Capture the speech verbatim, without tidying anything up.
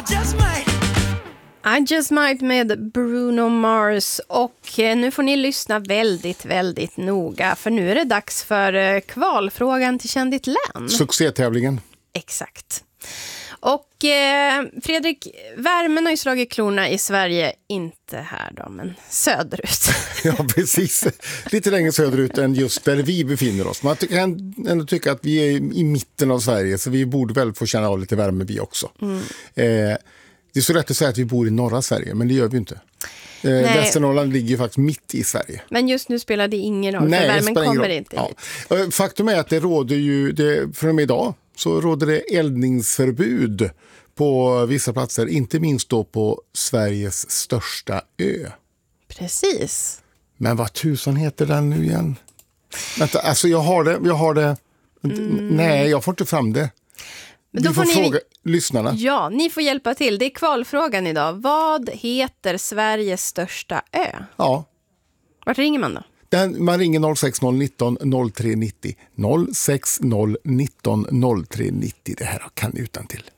just might. I Just Might med Bruno Mars, och nu får ni lyssna väldigt, väldigt noga, för nu är det dags för kvalfrågan till Känd ditt län. Succétävlingen. Exakt. Och eh, Fredrik, värmen har ju slagit klorna i Sverige, inte här då, men söderut. Ja, precis. Lite längre söderut än just där vi befinner oss. Man kan ändå tycka att vi är i mitten av Sverige, så vi borde väl få känna av lite värme vi också. Mm. Eh, det är så rätt att säga att vi bor i norra Sverige, men det gör vi inte. Eh, Västernorrland ligger faktiskt mitt i Sverige. Men just nu spelar det ingen roll, Nej, för värmen kommer roll. inte ja. hit. Faktum är att det råder ju, det, från och med idag så råder det eldningsförbud på vissa platser, inte minst då på Sveriges största ö. Precis. Men vad tusan heter den nu igen? Vänta, alltså jag har det, jag har det. Mm. Nej, jag får inte fram det. Men då du får, får ni... fråga lyssnarna. Ja, ni får hjälpa till. Det är kvalfrågan idag. Vad heter Sveriges största ö? Ja. Vart ringer man då? Den, man ringer noll sex noll nitton noll tre nittio. noll sex noll nitton noll tre nittio. Det här kan utan till.